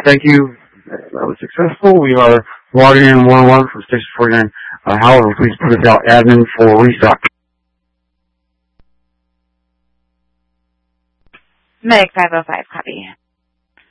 Thank you. That was successful. We are logging in 101 from Station 49. However, please put us out admin for restock. Meg 505, copy.